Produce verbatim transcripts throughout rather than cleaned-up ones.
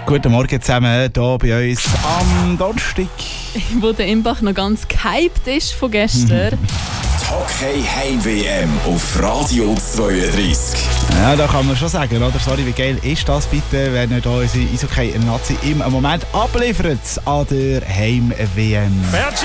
Guten Morgen zusammen, hier bei uns am Donnerstag. Wo der Imbach noch ganz gehypt ist von gestern. Die Hockey-Heim-W M auf Radio zweiunddreißig. Ja, da kann man schon sagen, oder? Sorry, wie geil ist das bitte, wenn ihr hier unsere Eishockey-Nazi im Moment abliefert an der Heim-W M. Bergi!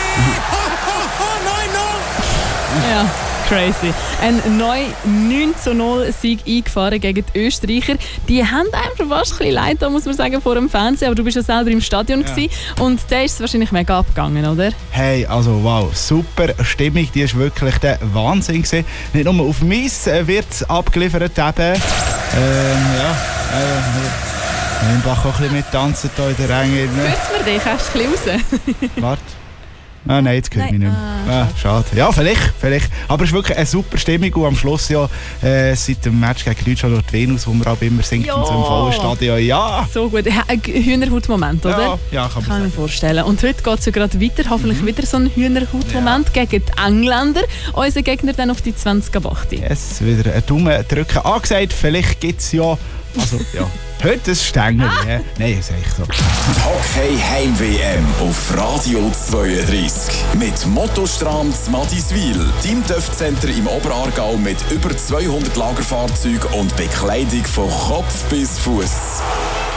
neun null! Ja, crazy. Ein neuer neun zu null Sieg eingefahren gegen die Österreicher. Die haben einem schon fast ein bisschen leid, da muss man sagen, vor dem Fernsehen. Aber du bist ja selber im Stadion ja. gewesen, und da ist es wahrscheinlich mega abgegangen, oder? Hey, also wow, super Stimmung, die ist wirklich der Wahnsinn gewesen. Nicht nur auf Mies wird es abgeliefert eben. Ähm, ja, äh, wir Imbach auch ein bisschen mittanzen hier in der Ränge. Hört man dich? Hast du ein bisschen raus? Warte. Ah, nein, jetzt höre ich mich nicht mehr. Ah, schade. Ja, vielleicht, vielleicht. Aber es ist wirklich eine super Stimmung und am Schluss ja äh, seit dem Match gegen Deutschland die Venus, wo man auch immer singt ja. in so einem vollen Stadion. Ja! So gut. Ein Hühnerhaut-Moment, oder? Ja, ja, kann man Kann ich mir sagen. vorstellen. Und heute geht es ja gerade weiter. Hoffentlich mhm. wieder so ein Hühnerhaut-Moment ja. gegen die Engländer. Unser Gegner dann auf die zwanzig acht. Yes, wieder einen Daumen drücken angesagt. Vielleicht gibt es ja... Also, ja. Heute ein Stängel. Ah. Ja. Nein, das ist echt so. Die Hockey-Heim-W M auf Radio zweiunddreißig. Mit Motostrand Madiswil, Team Töff Center im Oberaargau mit über zweihundert Lagerfahrzeugen und Bekleidung von Kopf bis Fuß.